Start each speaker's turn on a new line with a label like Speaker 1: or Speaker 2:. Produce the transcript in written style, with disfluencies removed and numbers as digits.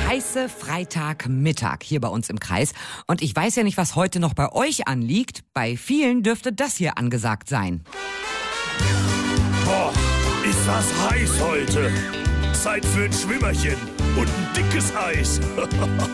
Speaker 1: heiße Freitagmittag hier bei uns im Kreis. Und ich weiß ja nicht, was heute noch bei euch anliegt. Bei vielen dürfte das hier angesagt sein.
Speaker 2: Boah, ist das heiß heute. Zeit für ein Schwimmerchen und ein dickes Eis.